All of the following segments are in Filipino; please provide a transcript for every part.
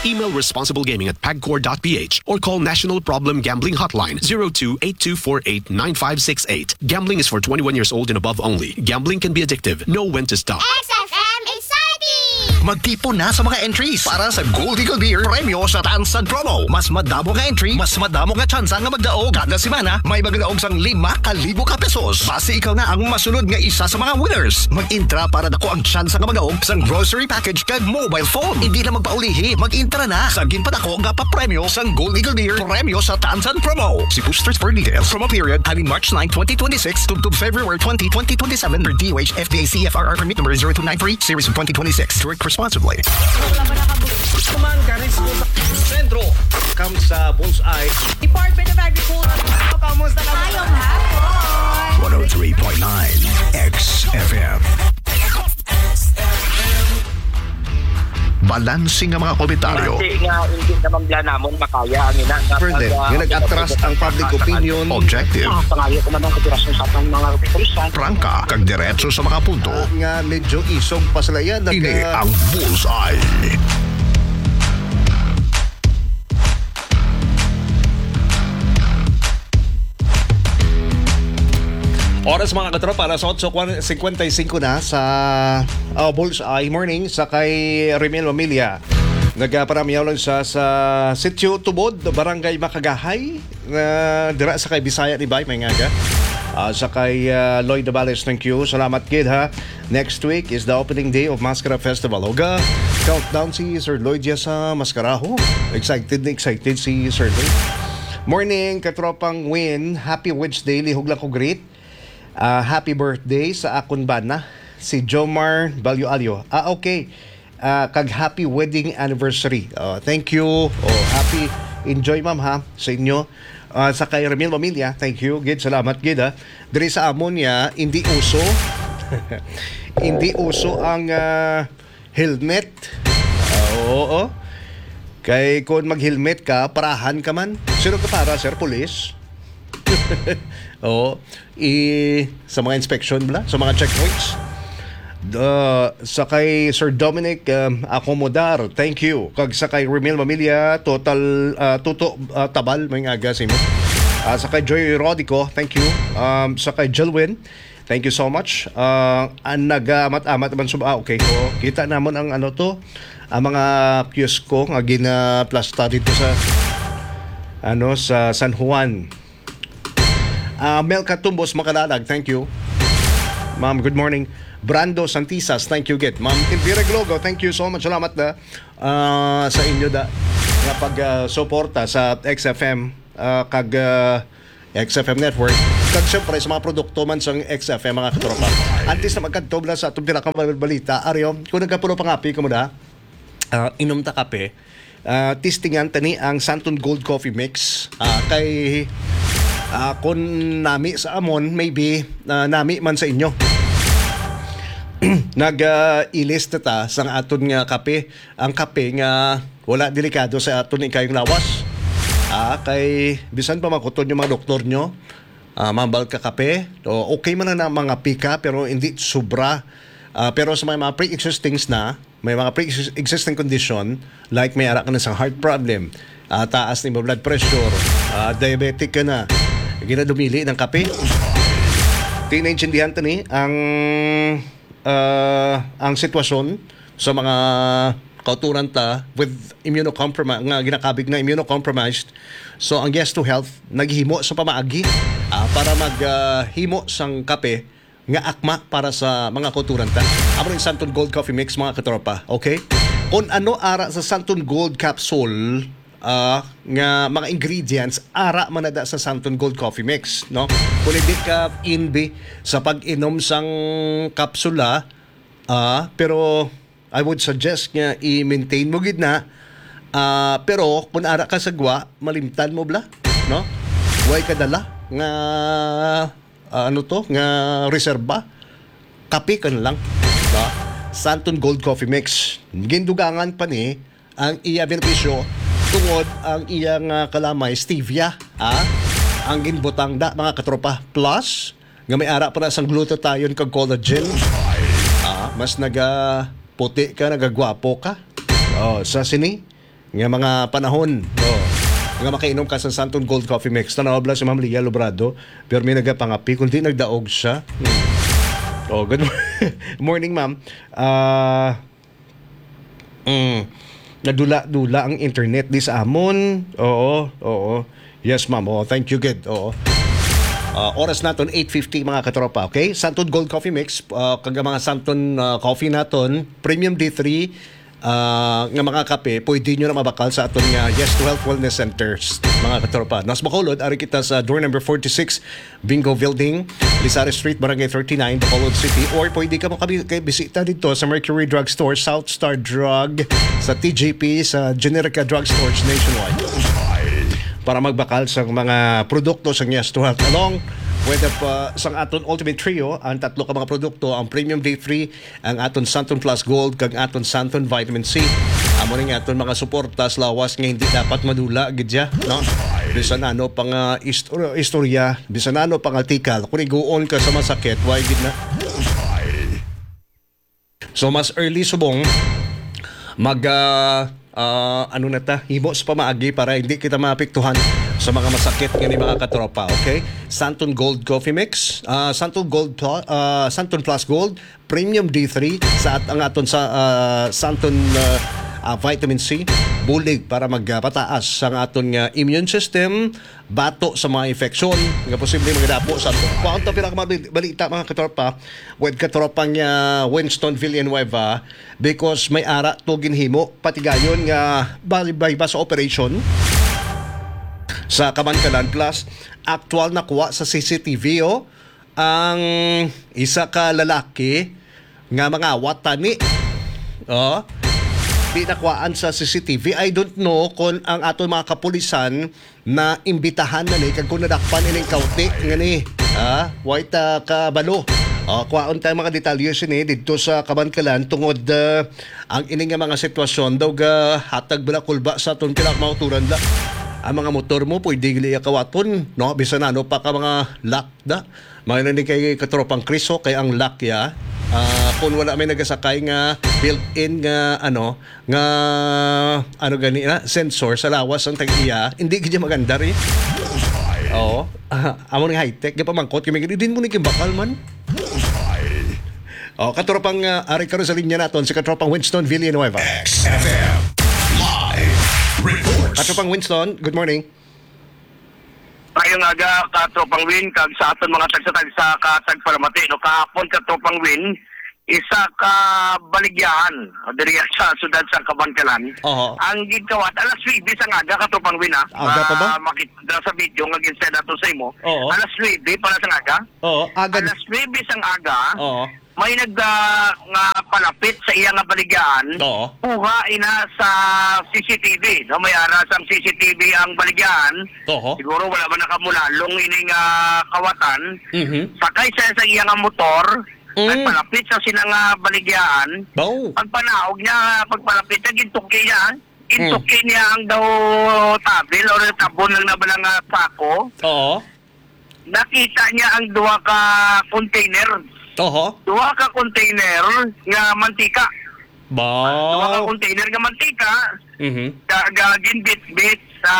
Email responsiblegaming@pagcor.ph or call National Problem Gambling Hotline 02-8248-9568. Gambling is for 21 years old and above only. Gambling can be addictive. Know when to stop. XFM Exciting! Magtipon na sa mga entries para sa Gold Eagle Beer Premyo sa Tansan Promo. Mas madamo nga entry, mas madamo nga tsansa nga magdaog kada semana. May magdaog sang 5,000 ka pesos. Base ikaw na ang masunod nga isa sa mga winners. Mag-intra para dako ang tsansa nga magdaog sang grocery package kag mobile phone. Hindi na magpaulihi, mag-intra na. Sagin pa dako nga pa-premyo sang Gold Eagle Beer Premyo sa Tansan Promo. See boosters for details. Promo period having March 9, 2026 to February 20, 2027 for DOH FBA CFRR permit number 0293 series of 2026. Drink responsibly. Kuman karis ko sa sentro. Come sa Bullseye. Department of Agriculture. Kamusta ka? Tayong hapon. 103.9 XFM. Balansing ang mga komentaryo. Kasi nga hindi naman bla namon makaya ang ina. Pwede. Nga nag-atras ang public opinion. Objective. Pangayo ko man ang operasyon sa atong mga pulisan. Prangka kag diretso sa mga punto. Nga medyo isog pa sila yan. Ini ang Bullseye. Oras mga katropa, alas 8:55 na sa Bullseye Morning sa kay Remel Mamilya. Nagparamiyaw lang sa Sitio Tubod, Barangay Makagahay, dira sa kay Bisaya ni Bay, may ngaga. Sa kay Lloyd Navales, thank you. Salamat kid ha. Next week is the opening day of Mascara Festival. Oga, countdown si Sir Lloyd sa Mascaraho. Excited si Sir Lloyd. Morning, katropang Win. Happy Wednesday, lihog lang ko great. Happy birthday sa akon bana si Jomar Balyoalyo. Okay. Kag happy wedding anniversary. Thank you. Happy enjoy ma'am ha sa inyo. Sa kay Remil Mamilya, thank you. Gid salamat gid ha. Diri sa amon niya hindi uso. Hindi uso ang helmet. Oo. Kay kung mag-helmet ka, parahan ka man. Sino ka para, sir? Police? Oo. Sa mga inspection bla, sa mga checkpoints. Sa kay Sir Dominic Acomodar, thank you. Kag sa kay Remil Mamilya, total tuto tabal may aga sa imo. Sa kay Joy Rodico, thank you. Sa kay Jelwin, thank you so much. Ang nagamat-amat man okay ko. Kita namon ang ano to, ang mga kiosko nga gina-plasta dito sa sa San Juan. Mel Katumbos Makalalag, thank you. Ma'am, good morning. Brando Santisas, thank you git. Ma'am Elvira Glogo, thank you so much. Salamat sa inyo nga pag-suporta sa XFM kag XFM Network. Kag siyempre sa mga produkto man sa XFM mga katropa. Antes na magkantobla sa itong pinakabalita, Aryo, kung nagkapuno pangapi ko muna, inom ta kape, testingan tani ang Santon Gold Coffee Mix kay kung nami sa amon, maybe nami man sa inyo. Nag-ilist ta sa aton nga kape. Ang kape nga wala delikado sa aton ikayong lawas. Kay bisan pa makuton yung mga doktor nyo, mambal ka kape. Okay man na mga pika pero hindi sobra. Pero sa mga pre-existing na, may mga pre-existing condition like may ara ka na sa heart problem, taas ni blood pressure, diabetic ka na, ginadumili ng kape. Tinaintindihan ni ang sitwasyon sa mga kauturan ta with immunocompromised nga ginakabig na immunocompromised. So ang Yes to Health naghimo sa pamaagi para maghimo sang kape nga akma para sa mga kauturan ta. Amo yung Santon Gold Coffee Mix mga katropa, okay? Kung ano ara sa Santon Gold Capsule nga mga ingredients ara man na sa Santon Gold Coffee Mix, no? Kung hindi ka inbi sa pag-inom sang kapsula, pero I would suggest nga i-maintain mo gid na, pero kung ara ka sagwa malimtan mo bla, no? Way kadala nga nga reserba kape kan lang, no? Santon Gold Coffee Mix gindugangan pa ni ang iya benepisyo tungod ang iyang kalamay stevia, ang ginbutang da mga katropa, plus nga may ara pa na sang glutathione kag collagen, mas puti ka, nagagwapo ka. Sa sini nga mga panahon. Nga makainom ka sa Santon Gold Coffee Mix. Tanaw bla si Ma'am Lia Lobrado, pero may nagapangapi kundi nagdaog siya. Good morning, ma'am. Nadula-dula ang internet di sa amon. Oo. Yes, ma'am. Thank you, good. Oras naton 8:50 mga katropa, okay? Santon Gold Coffee Mix, kaga mga Santon coffee naton, Premium D3, nga mga kape, pwede nyo na mabakal sa aton nga Yes to Health Wellness Centers, mga katropa. Nas Bacolod, ari kita sa door number 46, Bingo Building, Lizares Street, Barangay 39, Bacolod City. Or pwede ka bisita dito sa Mercury Drug Store, South Star Drug, sa TJP, sa Generica Drug Stores nationwide, para magbakal sa mga produkto sa Yes to Health. Along with sang aton Ultimate Trio, ang tatlo ka mga produkto, ang Premium D3, ang aton Santon Plus Gold, kag aton Santon Vitamin C. Amo ning aton mga suportas lawas nga hindi dapat madula gidya, no? Bisan ano pang istorya, bisan ano pang article, kung iguon ka sa masakit, why gid na. So mas early subong ano na ta, himo sa pamaagi para hindi kita maapektuhan sa mga masakit ngani mga katropa, okay? Santon Gold Coffee Mix, Santon Plus Gold, Premium D3 sa ang aton sa Santon Vitamin C, bulig para magpataas sa aton nga immune system, bato sa mga infeksyon nga posible magdapo sa aton. Kung ta pinakabalita mga katropa, with katropang Winston Villanueva, because may ara to ginhimo patigayon nga balibay ba sa operation sa Kabankalan, plus actual na kuha sa CCTV ang isa ka lalaki nga mga watani di nakuhaan sa CCTV. I don't know kung ang aton mga kapulisan na imbitahan na ni kag kung nadakpan ining kauti nga ni white kabalo. Kuhaon tayo mga detalye sini dito sa Kabankalan tungod ang ining nga mga sitwasyon daw hatag bala kulba sa aton pinakmauturan la. Ang mga motor mo pwede gili kawaton, no? Bisan ano pa ka mga lock da. Mayroon kay katropang Kriso kay ang lock ya. Kung wala may nagasakay nga built-in nga gani na sensor sa lawas ang tag-iya, hindi gid maganda rin. Amo ni high-tech ga pamangkot kami din mo ni kimbakal man. Katropang ari karon sa linya naton si katropang Winston Villanueva. XFM Live Reports. Katropang Winston, good morning. Ayong aga katropang win kag sa aton mga tagsatag sa katagparamati no kahapon katropang win isa ka baligyan diri sa sudad sa Kabankalan. Ang gigkawat alas 9 sa aga katropang win Aga pa ba? Makita sa video nga ginsend ato sa imo. Alas 9 para sa aga. Aga. Alas 9 sa aga. May nga palapit sa iya nga baligyan. Kuha ina sa CCTV. No, may aras ang CCTV ang baligyan. Siguro wala ba nakamulalong ining kawatan. Sakay siya sa iya nga motor. Nagpalapit sa sina nga baligyan. Pagpanaog niya, pagpalapit niya, gintuki niya. Gintuki niya ang daw tabil o tabon lang na balang sako. Nakita niya ang duwa ka container. Duwa ka container nga mantika. Duwa ka container nga mantika. Ginbit-bit sa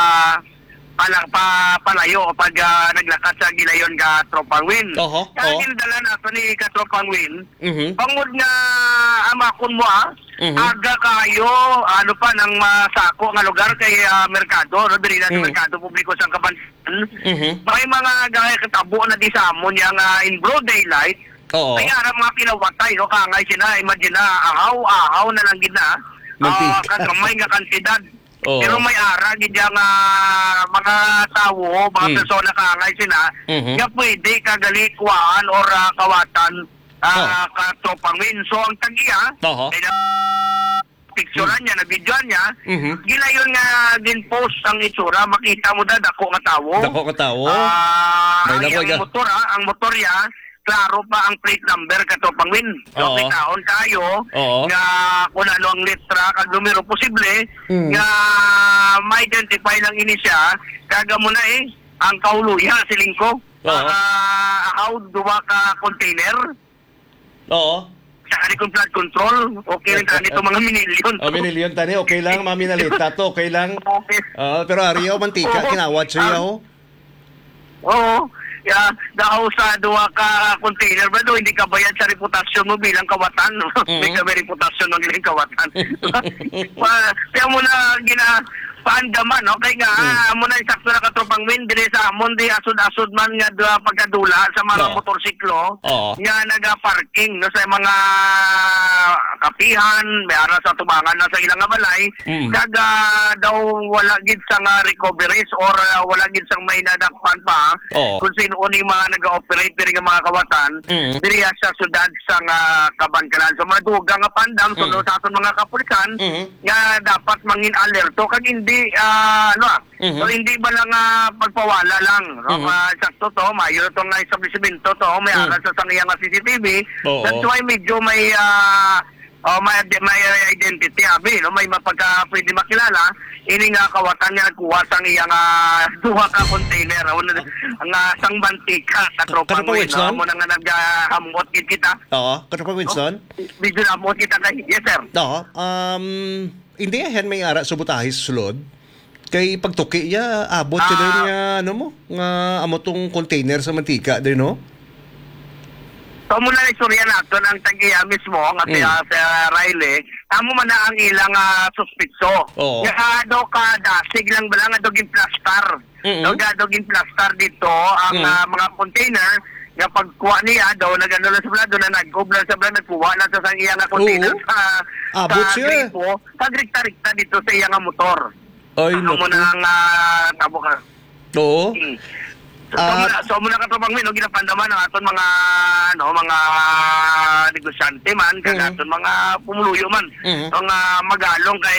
palayo pag naglakad sa gilayon ka tropang win. Kaya ginadala nato ni ka tropang win. Pangod nga amakon mo aga kayo ano pa nang masako nga lugar kay merkado no diri na sa merkado publiko sa Kabankalan. May mga gaya katabo na di sa amon yang in broad daylight. Kaya mga pinawatay no kangay sila imagine na ahaw na lang gid na. Kagamay nga kantidad. Pero may ara gid nga mga tawo, mga persona kaangay sila, nga pwede kagalikuan or kawatan katropang win. So ang tagiya, picturean niya, na videoan niya, gilayon nga din post ang itsura, makita mo dako nga tawo. Dako nga tawo. Ang motor ya, klaro pa ang plate number katropang win. So kitaon tayo nga kung ano ang letra kag numero posible nga ma-identify lang ini siya kaga mo na ang kauluya silingko. How duwa ka container. Saka kung flood control, okay rin tani ito mga minilyon. Minilyon tani, okay lang, mami nalita to, okay lang. Okay. Pero ariyo, mantika, kinawat siya ho. Oo. Daw sa duwa ka container ba do hindi ka bayad sa reputasyon mo bilang kawatan. May ka reputasyon ng ilang kawatan. Kaya mo na paandaman, no? Kaya nga, amo na isakto na katropang win, dire sa amon, di asod-asod man nga pagkadula sa mga motorsiklo, nga nag-parking, no? Sa mga kapihan, may ara sa tubangan na sa ilang balay, kaga daw wala gid sa nga recoveries or wala gid sa may nadakpan pa, kung sino ni mga nag-operate diri nga mga kawatan, diri sa sudad sa nga Kabangkalan. So, maduga nga pandam, so sa aton mga kapulisan, nga dapat mangin alerto, kag hindi so hindi ba lang pagpawala lang, no? Sakto to, mayo to nga establishmento to, may aral sa sangiyang CCTV. That's why medyo may identity abi, no? May pwede makilala ini nga kawatan nga nagkuha sang iyang duha ka container ang sang mantika sa tropang Winston mo nga naghamot kita. Katropang Winston. Medyo namot kita kay yes sir. Hindi yan may ara subutahe sa sulod. Kay pagtuki ya abot siya din nga ano mo nga amo tong container sa mantika din no. So muna na istorya nato ang tagiya mismo nga sa Riley, amo man na ang ilang suspitso. Nga daw ka dasig lang ba lang doging plastar. Doging plastar dito ang mga container nga pagkuha niya daw nagano lang sa blado na nag-obla sa blado nagkuha na sa iyang container sa gripo, pagrikta-rikta dito sa iyang motor. Ay, amo na ang tabo ka. Oo. So muna ka tropang win, ginapandaman ang aton mga mga negosyante man, kag aton mga pumuluyo man. Ang magalong kay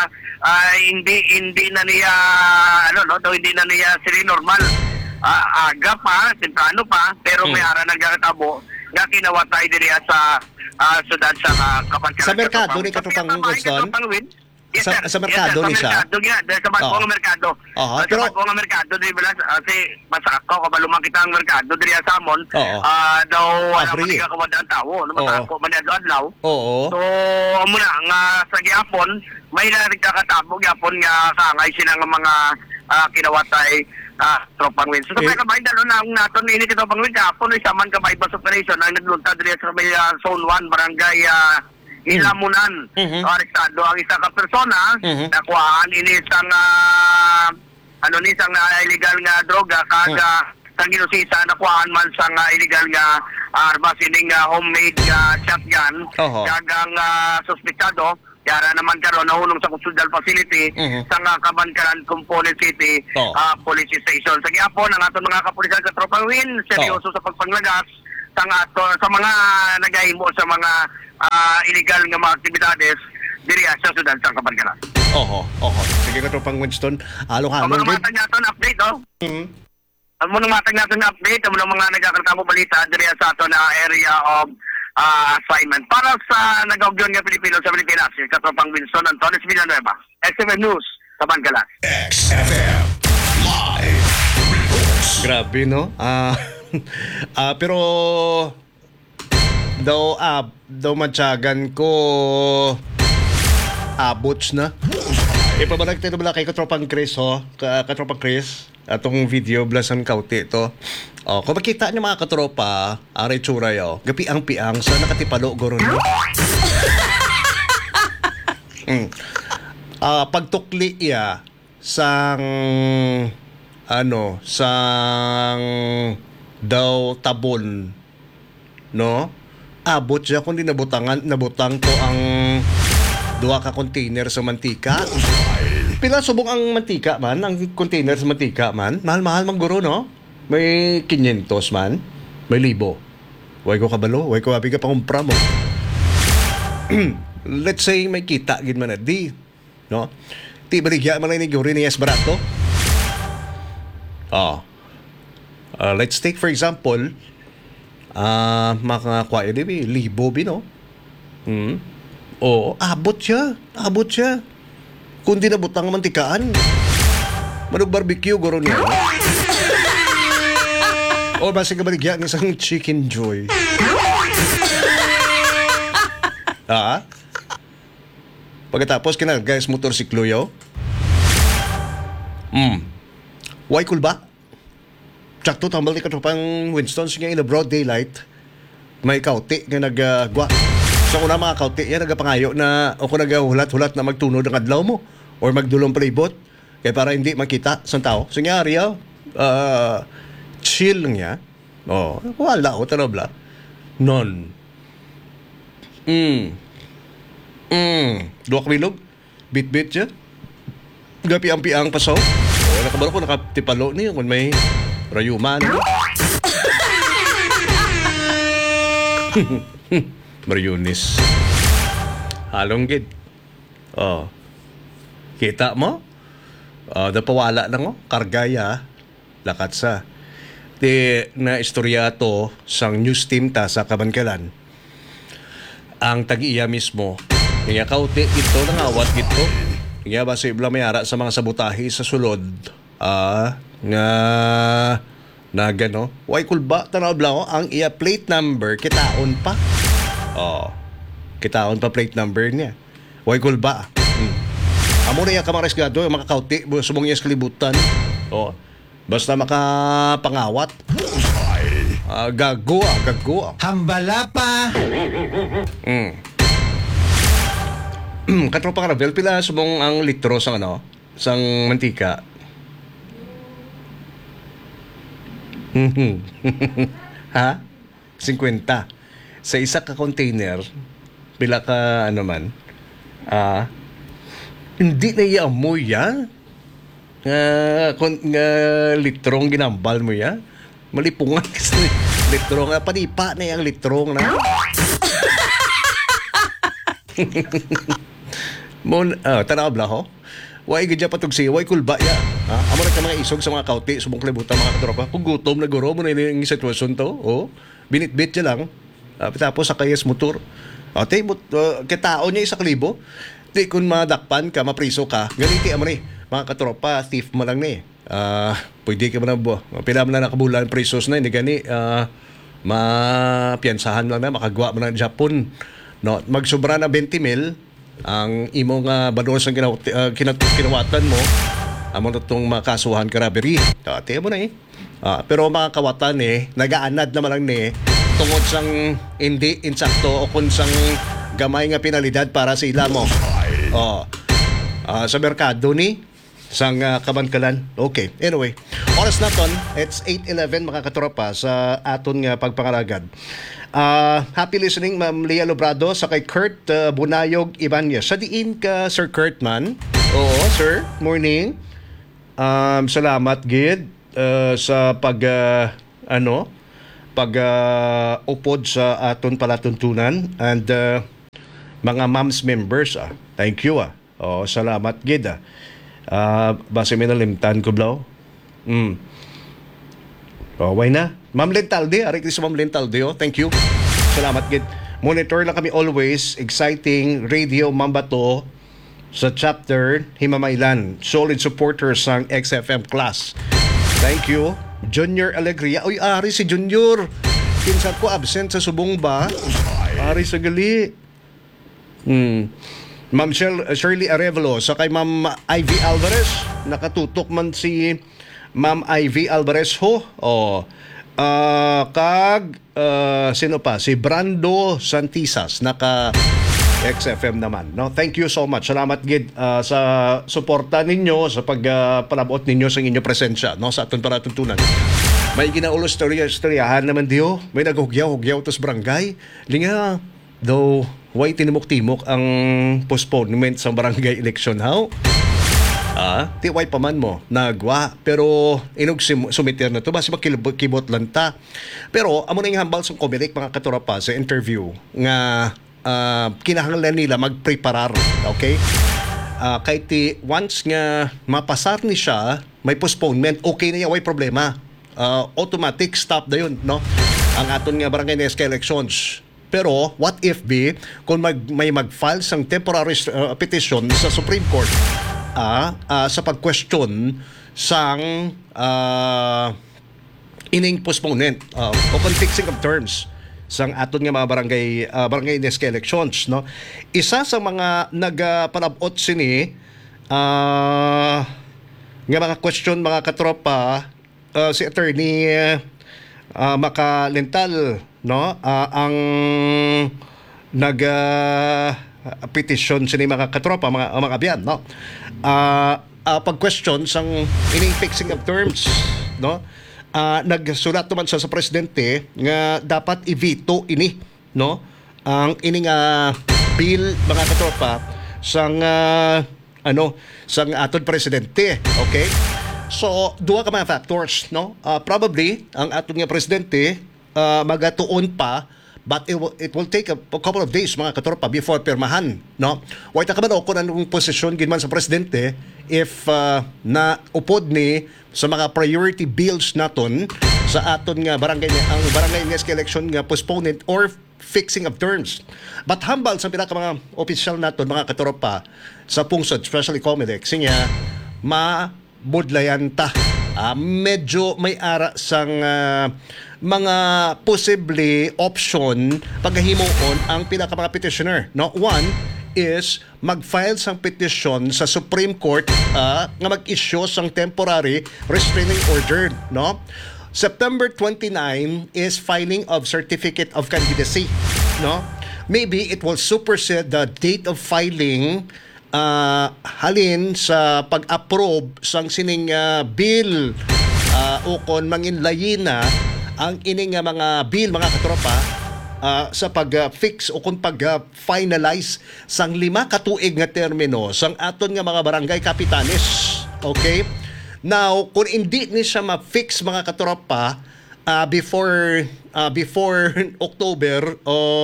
hindi na niya hindi na niya sila normal. Aga pa, temprano pa, pero may ara nagkatabo nga kinawatay diri sa sudad sa Kabangkalan. Sa merkado ni katupang Winston? Yes, sa merkado ni siya? Sa bagong nga merkado. Sa bagong nga merkado, di ba kasi masako, kabalumang kita ang merkado, di sa Amon, daw wala man ka kawadaan tao, masako man yan adlaw. So, muna, nga sa gihapon, may nagkakatabo, gihapon nga kaangay sila ng mga kinawatay tropang win. So, kaya kabahin dalo na ang nato ni ini tropang win, gihapon, isaman kabay bus operation, ang naglunta diri sa may Zone 1, Barangay Ilamunan. Arestado ang isa ka persona, nakuhaan ini isang isang illegal nga droga kaga sa ginusisa nakuhaan man sang illegal nga armas ining homemade shotgun kagang suspetsado yara naman karon nahulong sa custodial facility sa Kabangkalan Component City Police Station. Sa gihapon ang aton mga kapulisan sa tropang win seryoso sa pagpanglagas sa mga nagahimo sa mga illegal nga mga aktibidades diri sa sudad sa Kabangkalan. Sige ka tropang Winston. Halo-halo. Ang mga matag natin update, Ang mga matag natin update, ang mga nagkakaltamo balita diri sa ato na area of assignment. Para sa nag-augyon nga Pilipino sa Pilipinas, katropang Winston Antones Villanueva, XFM News, Kabangkalan. XFM Live Reports. Grabe, no? Pero daw matyagan ko abots na. Ipabalag tayo na kay Katropang Chris, Katropang Chris, atong video blasan kauti ito. Kung makita niyo mga katropa, aray tsura yo, gapiang-piang sa nakatipalo goron nyo. Pagtukli ya sang daw tabon, no? Abot siya kundi nabutang to ang duha ka container sa mantika. Pila subong ang mantika man, ang container sa mantika man. Mahal-mahal man guro, no? May 500 man, may 1,000. Way ko kabalo, way ko abi ka pangumpra mo. Let's say may kita gid man di, no? Ti baligya man ni guri ni barato. Let's take for example, makakuha yun, 1,000 bino. Abot siya. Kung di nabutang mantikaan, manug barbecue, goro niya. O basta ka baligyan ng isang chicken joy. Pagkatapos kinagayas motorsiklo yo. Why cool ba? Tsakto tambal ni katropang Winston nga in the broad daylight. May kauti nga nagagwa. So kung na mga kauti yan nagapangayo na o kung nagahulat-hulat na magtunod ang adlaw mo or magdulong palibot kaya para hindi makita sa tao. So nga Ariel, chill lang niya. Wala o tarabla. Non. Duwak bilog. Bit-bit siya. Gapi-ampi-ang pasaw. Nakabaro ko nakatipalo niyo kung may rayuman. Marionis. Halong gid. Kita mo? Dapawala lang kargaya. Lakat sa. Di na istorya to sang news team ta sa Kabankalan. Ang tag-iya mismo. Kaya kauti ito nangawat ito. Kaya ba sa ibla mayara sa mga sabutahi sa sulod. Na gano. Why cool ba? Tanaw bla ang iya plate number kitaon pa. Kitaon pa plate number niya. Why cool ba? Amo na yung kamaresgado, yung makakauti, sumong yes kalibutan. Basta makapangawat. Gago. Hambala pa. Katropa Ravel, pila sumong ang litro sang sang mantika. Ha? 50. Sa isa ka container, pila ka man, hindi na iamoy yan. Litrong ginambal mo yan. Malipungan kasi litrong na. Panipa na yung litrong na. Tanaw bla ho? Why gadya patog siya? Why kulba ya? Amo na ka mga isog sa mga kauti, subong kalibutan mga katropa. Kung gutom na guro mo na yung sitwasyon to, binit-bit niya lang. Tapos sa kayas motor. Kitaon niya isa kalibo. Di kung madakpan ka, mapriso ka, ganiti amo ni. Mga katropa, thief mo lang ni. Pwede ka mo na pila mo na nakabulan prisos na, hindi gani. Mapiyansahan lang na, makagwa mo na Japon. No, magsubra na 20 mil ang imong banos ang kinawatan mo. Amo na itong makasuhan ka robbery. Tiyan mo na pero mga kawatan nagaanad naman lang tungod sang hindi insakto o kung sang gamay nga penalidad para sa ila mo. Sa merkado ni sang Kabankalan. Okay. Anyway, oras na ton, it's 8:11 mga katropa sa aton nga pagpangalagad. Happy listening Ma'am Lea Lobrado sa kay Kurt Bunayog Ibanez. Sa diin ka Sir Kurt man? Oo, sir. Morning. Salamat gid sa upod sa aton palatuntunan and mga moms members. Thank you. Salamat gid. Base may nalimtan ko blaw. Why na? Ma'am Lentalde, arik sa Ma'am Lentalde, thank you. Salamat gid. Monitor lang kami always. Exciting Radio Mambato sa chapter Himamaylan. Solid supporters ng XFM class. Thank you. Junior Alegria. Uy, ari si Junior. Pinsan ko absent sa subong ba? Ari sa gali. Ma'am Shirley Arevalo sa kay Ma'am Ivy Alvarez. Nakatutok man si Ma'am Ivy Alvarez ho. Sino pa? Si Brando Santisas naka XFM naman. No? Thank you so much. Salamat gid sa suporta ninyo sa pagpalabot ninyo sa inyong presensya sa aton paratuntunan. May ginaulo storyahan naman diyo. May naghugyaw-hugyaw tos barangay. Linga though why tinimok-timok ang postponement sa barangay election how? Tiway pa man mo nagwa pero inog sumiter na to basi makibot lang ta. Pero amo na yung hambal sa Comelec mga katurapa sa interview nga kinahanglan nila magpreparar, okay? Kahit once nga mapasar ni siya, may postponement, okay na yan, way problema. Automatic stop na yun, no? Ang aton nga barangay NSK elections. Pero, what if kung may mag-file sang temporary petition sa Supreme Court sa pag-question sang ining postponement o kung fixing of terms sang aton nga mga barangay NSK elections, no. Isa sa mga nagpalabot sini nga mga question mga katropa, si attorney Makalental, no, ang petisyon sini mga katropa, mga abyan, no. Pag-question sang ining fixing of terms, no. Nagsulat naman sa presidente nga dapat i-veto ini, no, ang ining bill mga katropa sang sang aton presidente. Okay, so duha ka mga factors, no. Probably ang aton nga presidente magatuon pa, but it will take a couple of days mga katropa before pirmahan, no. Wa ta ka man kung anong posisyon ginman sa presidente if na upod ni sa mga priority bills naton sa aton nga ang barangay NSK election nga postponement or fixing of terms. But hambal sa pinaka mga opisyal naton mga katropa sa pungsod, especially COMELEC, sinya mabudlayan ta. Medyo may ara sang mga posible option paghimuon ang pinaka mga petitioner, no. One is mag-file sang petition sa Supreme Court nga mag-issue sang temporary restraining order, no. September 29 is filing of certificate of candidacy, no. Maybe it will supersede the date of filing halin sa pag-approve sang sining bill ukon manginlayin na ang ining mga bill mga katropa sa pag-fix o kung pag-finalize sang 5 katuig nga termino sang aton nga mga barangay kapitanes. Okay? Now, kung hindi ni siya ma-fix mga katropa before October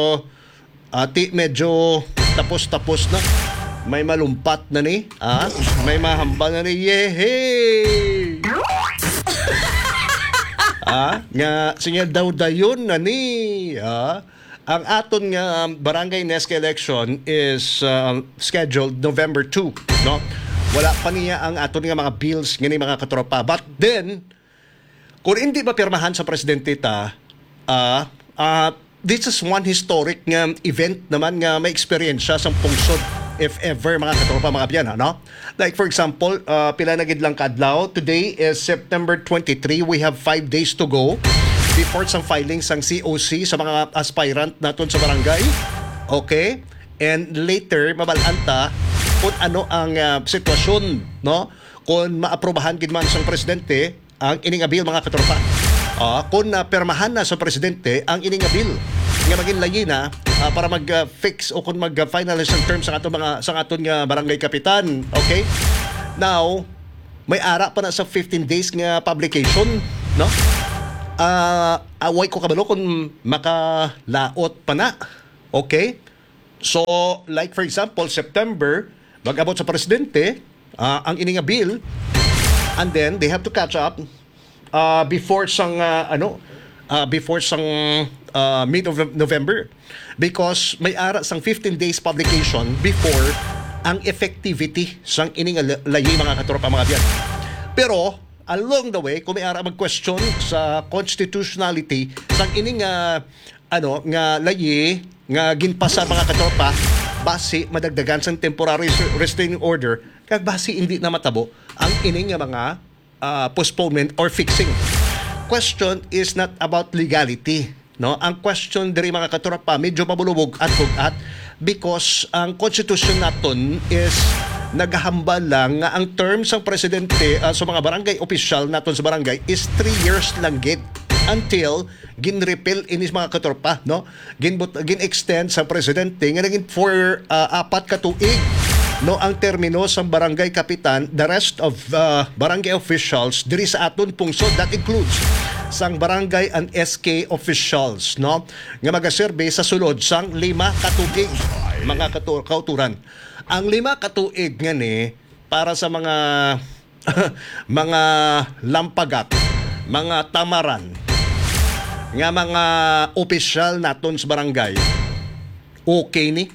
medyo tapos na, may malumpat na ni, may mahamba na ni, yehey! Nga sinya daw dayon na ni, ang aton nga barangay NSK election is scheduled November 2, no. Wala pa niya ang aton nga mga bills ngani mga katropa. But then kung hindi ba pirmahan sa presidente ta, this is one historic nga event naman nga may experience sa pungsod, if ever mga katropa mga biyan, no? Like for example, pila na gid lang kadlaw. Today is September 23. We have 5 days to go before sang filing sang COC sa mga aspirant naton sa barangay. Okay? And later mabalanta kung ano ang sitwasyon, no? Kung maaprobahan gid man sang presidente ang ining bill mga katropa. Kung permahan na sa presidente ang ining bill nga maging layi na para mag-fix o kung mag-finalize ang terms sa aton nga barangay kapitan. Okay? Now, may ara pa na sa 15 days nga publication, no? Away ko kabalo kung makalaot pa na. Okay? So, like for example, September, mag-abot sa presidente ang ining bill, and then they have to catch up before sang mid of November, because may ara sang 15 days publication before ang effectivity sang ining layi mga katropa mga biyan. Pero along the way, kung may ara mag-question sa constitutionality sang ining nga layi nga ginpasa mga katropa, base madagdagan sang temporary restraining order, kag base hindi na matabo ang ining nga mga postponement or fixing. Question is not about legality, no. Ang question diri mga katropa medyo mabulubog at bugat, because ang constitution naton is naghahambal lang nga ang term sa presidente sa mga barangay official naton sa barangay is 3 years lang gid until gin-repeal inis mga katropa, no. Gin-extend sa presidente nga naging for 4 katuig, no, ang termino sa barangay kapitan. The rest of barangay officials diri sa aton pungsod, that includes sang barangay and SK officials, no, nga magaserbe sa sulod sang 5 katuig mga kauturan. Ang 5 katuig nga ni para sa mga mga lampagat, mga tamaran nga mga opisyal naton sa barangay. Okay ni?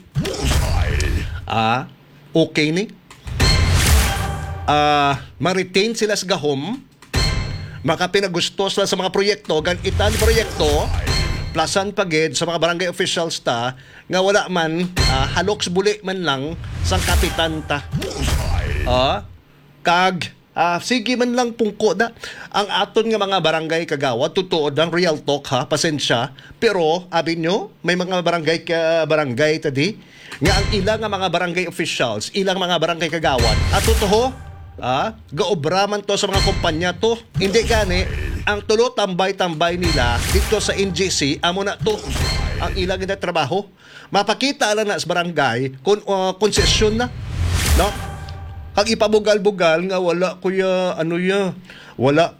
Okay ni? Ma-retain sila sa gahom, makapinagusto sila sa mga proyekto, ganitan proyekto, plasan pagid sa mga barangay officials ta nga wala man haloks buli man lang sang kapitan ta. Kag sige man lang pungko na ang aton nga mga barangay kagawad, totoo ang real talk ha, pasensya, pero abi nyo may mga barangay tadi nga ang ilang nga mga barangay officials, ilang mga barangay kagawad at totoo gaobra man to sa mga kumpanya to, hindi gani ang tulo tambay-tambay nila dito sa NGC amo na to ang ilang na trabaho, mapakita lang na sa barangay kung konsesyon na, no? Kag ipabugal-bugal nga wala kuya wala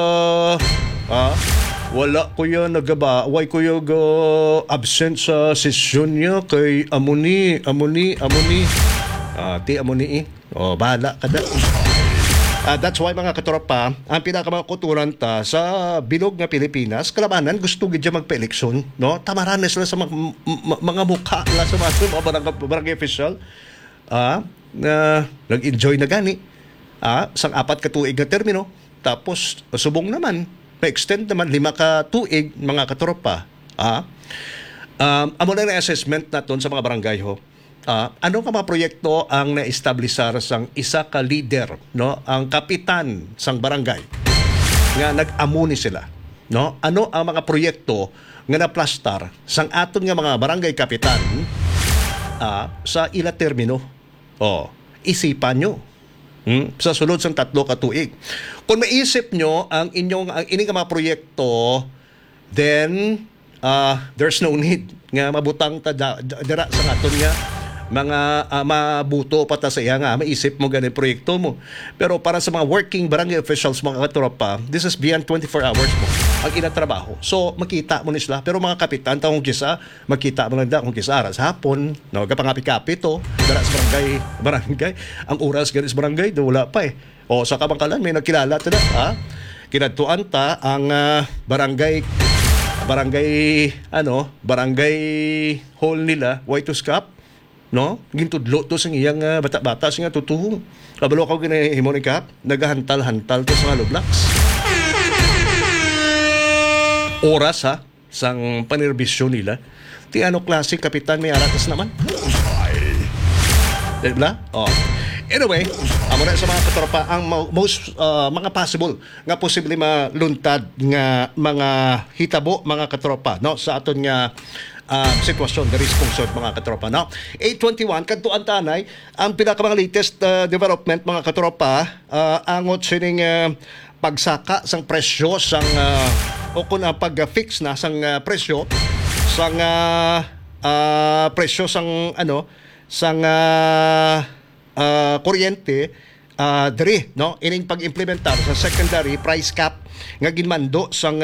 kuya nagaba, way kuya absent sa sesyon niya kay amuni bahala ka na. That's why mga katropa, ang pinakamakuturan ta sa bilog nga Pilipinas, kalabanan gusto gid magpa-eleksyon, no? Tamaranes lang sa mga mukha la sa mga barangay official. Na nag-enjoy na gani sang 4 ka tuig na termino, tapos subong naman pa-extend naman 5 ka tuig mga katropa. Amo na assessment naton sa mga barangay ho. Ano ka mga proyekto ang na-establisar sang isa ka leader, no? Ang kapitan sang barangay nga nag-amuni sila, no? Ano ang mga proyekto nga na-plastar sang aton nga mga barangay kapitan sa ila termino? Isipan nyo sa sulod sang 3 ka tuig. Kung maisip nyo ang ining mga proyekto, then there's no need nga mabutang ta dira sa aton nga mga mabuto pa ta sa iya nga maisip mo ganing proyekto mo. Pero para sa mga working barangay officials mga katropa, this is beyond 24 hours mo ang inatrabaho. So makita mo ni sila, pero mga kapitan taong kisa makita mo lang da kung kisa aras hapon, no, kapangapi-kapi to dara sa barangay ang oras ganis barangay do wala pa o sa kabangkalan may nagkilala ta na kinadtuan ta ang barangay hall nila White Scap, no? Gintudlo to sa iyang bata-bata nga tutuhong. Kabalo ka ginahimo ni Kap, nagahantal-hantal to sa Blocks. Oras sang panirbisyo nila. Ti ano klase kapitan may aratas naman. Diba? Anyway, amo na sa mga katropa ang most mga possible nga posible maluntad nga mga hitabo mga katropa, no, sa aton nga sitwasyon the response mga katropa, no. 821 kadtuan tanay ang pinaka mga latest development mga katropa, angot sining pagsaka sang presyo sang o kun pag-fix na sang presyo sang presyo sang kuryente diri, no, ining pag-implementar sa secondary price cap nga ginmando sang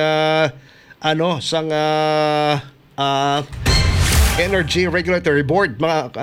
Energy Regulatory Board mga